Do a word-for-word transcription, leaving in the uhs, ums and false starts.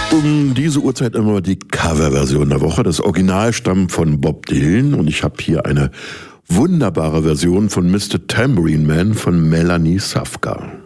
Um diese Uhrzeit immer die Coverversion der Woche. Das Original stammt von Bob Dylan und ich habe hier eine wunderbare Version von Mister Tambourine Man von Melanie Safka.